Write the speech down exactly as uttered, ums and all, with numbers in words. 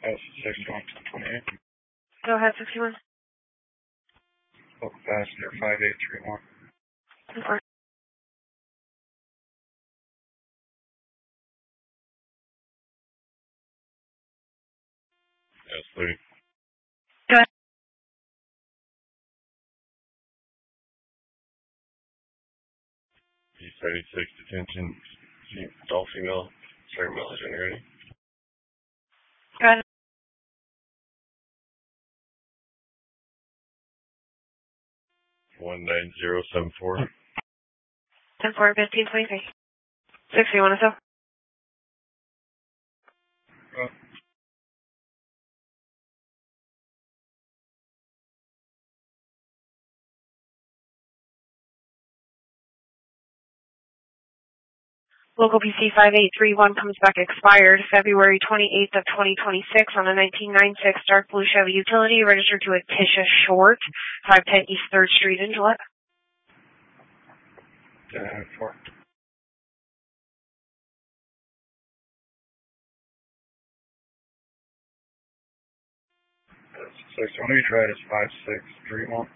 That's sixty-one twenty-eight. Go ahead, sixty-one. Local passenger five eight three one. Report. Yes, please. Go ahead. P thirty-six detention. All female. Sorry, male, are you ready? Go ahead. one nine zero seven four. ten four, fifteen twenty-three. sixty-one or so. Uh, Local P C five eight three one comes back expired February twenty-eighth of twenty twenty-six on a nineteen ninety-six dark blue Chevy utility registered to Atisha Short, five ten East third Street in Gillette. ten four. Six, when we tried is five six three one.